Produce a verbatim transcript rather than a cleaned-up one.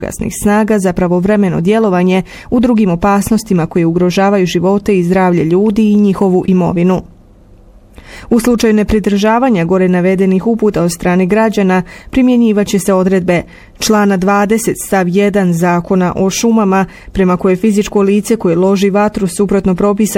gasnih snaga za pravovremeno djelovanje u drugim opasnostima koje ugrožavaju živote i zdravlje ljudi i njihovu imovinu. U slučaju nepridržavanja gore navedenih uputa od strane građana primjenjivaće se odredbe člana dvadeset stav jedan Zakona o šumama, prema koje fizičko lice koje loži vatru suprotno propisanim